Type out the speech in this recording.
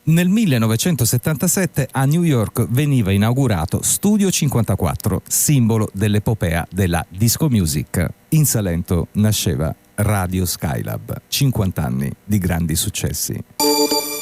Nel 1977 a New York veniva inaugurato Studio 54, simbolo dell'epopea della disco music. In Salento nasceva Radio Skylab, 50 anni di grandi successi.